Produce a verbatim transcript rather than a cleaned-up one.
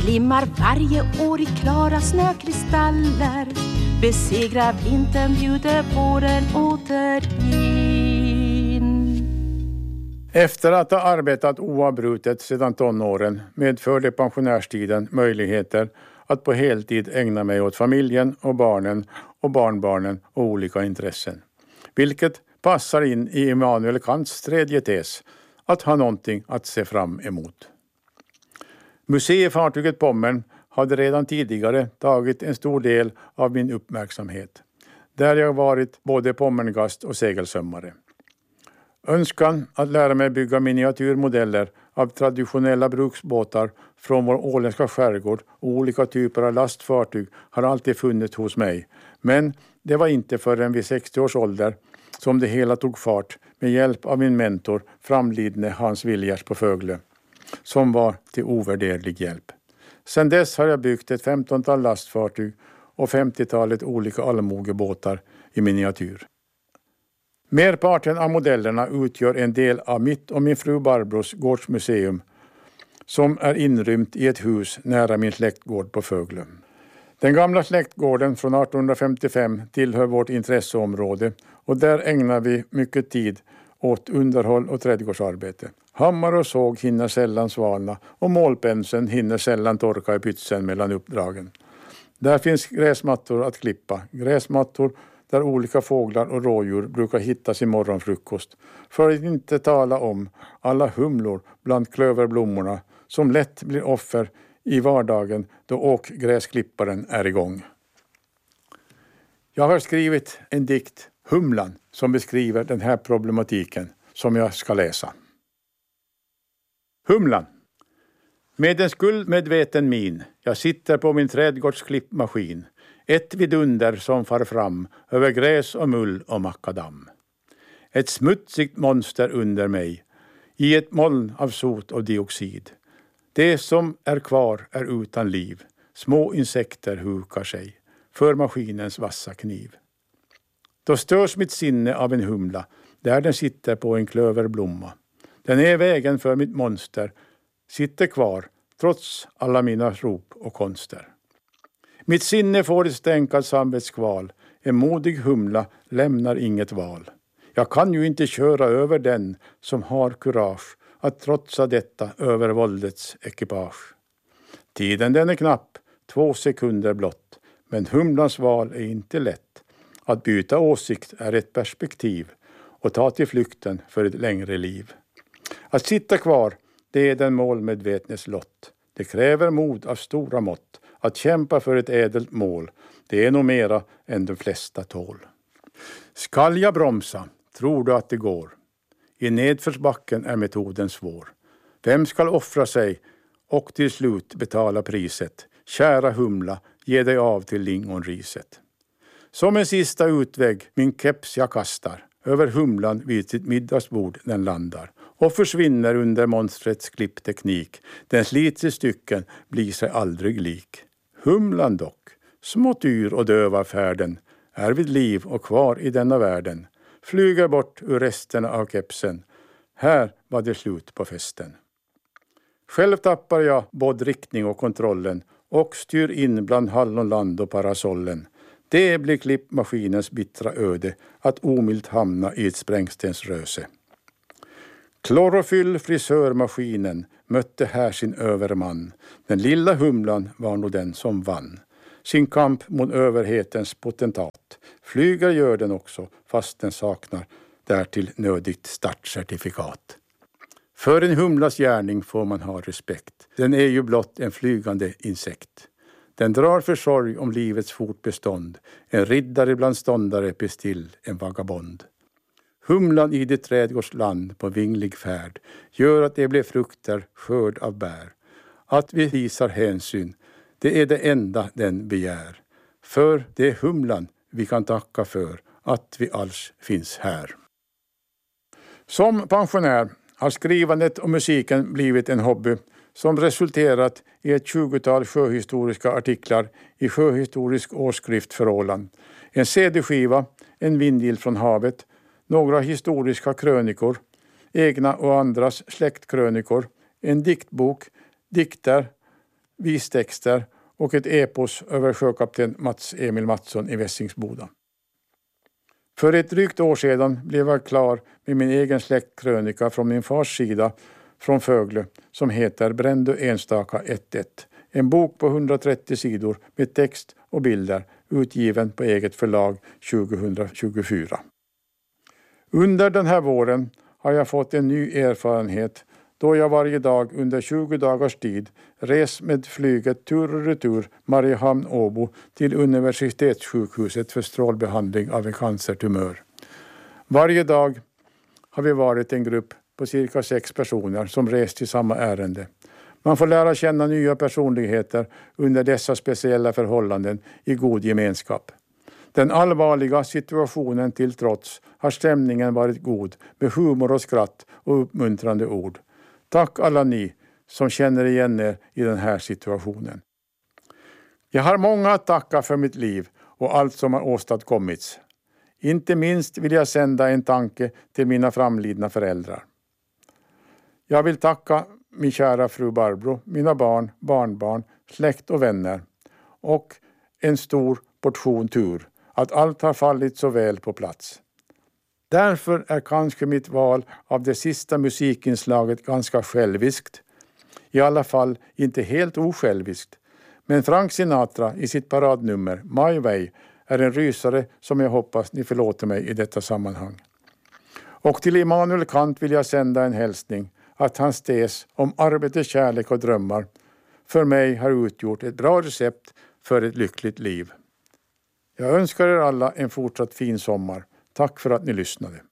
glimmar varje år i klara snökristaller. Besegrar vintern, bjuder våren åter in. Efter att ha arbetat oavbrutet sedan tonåren medförde pensionärstiden möjligheter att på heltid ägna mig åt familjen och barnen och barnbarnen och olika intressen. Vilket passar in i Immanuel Kants tredje tes, att ha någonting att se fram emot. Museifartyget Pommern hade redan tidigare tagit en stor del av min uppmärksamhet, där jag varit både Pommerngast och segelsömmare. Önskan att lära mig bygga miniatyrmodeller av traditionella bruksbåtar från vår åländska skärgård och olika typer av lastfartyg har alltid funnits hos mig. Men det var inte förrän vid sextio års ålder som det hela tog fart med hjälp av min mentor, framlidne Hans Viljers på Fögle, som var till ovärderlig hjälp. Sedan dess har jag byggt ett femtontal lastfartyg och femtiotalet olika allmogebåtar i miniatyr. Merparten av modellerna utgör en del av mitt och min fru Barbros gårdsmuseum som är inrymt i ett hus nära min släktgård på Fögle. Den gamla släktgården från arton femtiofem tillhör vårt intresseområde och där ägnar vi mycket tid åt underhåll och trädgårdsarbete. Hammar och såg hinner sällan svalna och målpenseln hinner sällan torka i pytsen mellan uppdragen. Där finns gräsmattor att klippa, gräsmattor där olika fåglar och rådjur brukar hitta sin morgonfrukost. För att inte tala om alla humlor bland klöverblommorna som lätt blir offer i vardagen då åkgräsklipparen är igång. Jag har skrivit en dikt, Humlan, som beskriver den här problematiken som jag ska läsa. Humlan. Med en skuldmedveten min, jag sitter på min trädgårdsklippmaskin. Ett vidunder som far fram över gräs och mull och makadam. Ett smutsigt monster under mig, i ett moln av sot och dioxid. Det som är kvar är utan liv, små insekter hukar sig för maskinens vassa kniv. Då störs mitt sinne av en humla, där den sitter på en klöverblomma. Den är vägen för mitt monster, sitter kvar trots alla mina rop och konster. Mitt sinne får ett stänkad samvetskval, en modig humla lämnar inget val. Jag kan ju inte köra över den som har kurage att trotsa detta över våldets ekipage. Tiden den är knapp, två sekunder blott, men humlans val är inte lätt. Att byta åsikt är ett perspektiv och ta till flykten för ett längre liv. Att sitta kvar, det är den målmedvetnes lott. Det kräver mod av stora mått. Att kämpa för ett ädelt mål, det är nog mera än de flesta tål. Skall jag bromsa, tror du att det går? I nedförsbacken är metoden svår. Vem skall offra sig och till slut betala priset? Kära humla, ge dig av till lingonriset. Som en sista utväg min keps jag kastar. Över humlan vid sitt middagsbord den landar. Och försvinner under monstrets klippteknik. Den slits i stycken, blir sig aldrig lik. Humlan dock, smått yr och döva färden, är vid liv och kvar i denna världen. Flyger bort ur resterna av kepsen. Här var det slut på festen. Själv tappar jag både riktning och kontrollen och styr in bland hallonland och parasollen. Det blir klippmaskinens bittra öde att omilt hamna i ett sprängstensröse. Klorofyll frisörmaskinen mötte här sin överman. Den lilla humlan var nog den som vann. Sin kamp mot överhetens potentat. Flyger gör den också fast den saknar därtill nödigt startcertifikat. För en humlas gärning får man ha respekt. Den är ju blott en flygande insekt. Den drar försorg om livets fortbestånd. En riddare bland ståndare bestill en vagabond. Humlan i det trädgårdsland på vinglig färd gör att det blir frukter skörd av bär. Att vi visar hänsyn, det är det enda den begär. För det är humlan vi kan tacka för att vi alls finns här. Som pensionär har skrivandet och musiken blivit en hobby som resulterat i ett tjugotal sjöhistoriska artiklar i Sjöhistorisk årsskrift för Åland. En C D-skiva, en vindil från havet, några historiska krönikor, egna och andras släktkrönikor, en diktbok, dikter, vistexter och ett epos över sjökapten Mats Emil Mattsson i Vässingsboda. För ett drygt år sedan blev jag klar med min egen släktkrönika från min fars sida från Fögle som heter Brändö enstaka ett ett. En bok på hundratrettio sidor med text och bilder utgiven på eget förlag tjugohundratjugofyra. Under den här våren har jag fått en ny erfarenhet då jag varje dag under tjugo dagars tid res med flyget tur och retur Mariehamn-Åbo till universitetssjukhuset för strålbehandling av en cancertumör. Varje dag har vi varit en grupp på cirka sex personer som rest i samma ärende. Man får lära känna nya personligheter under dessa speciella förhållanden i god gemenskap. Den allvarliga situationen till trots har stämningen varit god med humor och skratt och uppmuntrande ord. Tack alla ni som känner igen er i den här situationen. Jag har många att tacka för mitt liv och allt som har åstadkommits. Inte minst vill jag sända en tanke till mina framlidna föräldrar. Jag vill tacka min kära fru Barbro, mina barn, barnbarn, släkt och vänner och en stor portion tur att allt har fallit så väl på plats. Därför är kanske mitt val av det sista musikinslaget ganska själviskt. I alla fall inte helt osjälviskt. Men Frank Sinatra i sitt paradnummer My Way är en rysare som jag hoppas ni förlåter mig i detta sammanhang. Och till Immanuel Kant vill jag sända en hälsning att hans tes om arbete, kärlek och drömmar för mig har utgjort ett bra recept för ett lyckligt liv. Jag önskar er alla en fortsatt fin sommar. Tack för att ni lyssnade.